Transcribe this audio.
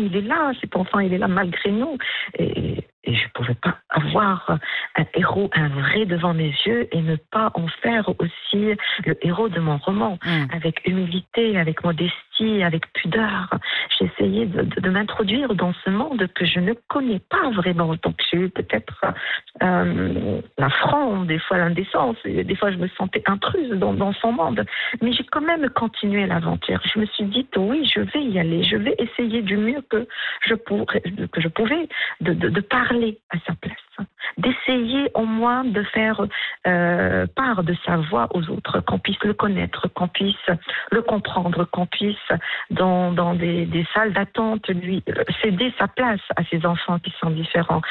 il est là, cet enfant, il est là malgré nous. Et je ne pouvais pas avoir un héros, un vrai devant mes yeux et ne pas en faire aussi le héros de mon roman. Avec humilité, avec modestie, avec pudeur. J'ai essayé de m'introduire dans ce monde que je ne connais pas vraiment. Donc j'ai eu peut-être l'affront, des fois l'indécence, et des fois je me sentais intruse dans son monde. Mais j'ai quand même continué l'aventure. Je me suis dit, oui, je vais y aller, je vais essayer du mieux que je pouvais de parler à sa place, d'essayer au moins de faire part de sa voix aux autres, qu'on puisse le connaître, qu'on puisse le comprendre, qu'on puisse dans des salles d'attente lui céder sa place à ces enfants qui sont différents.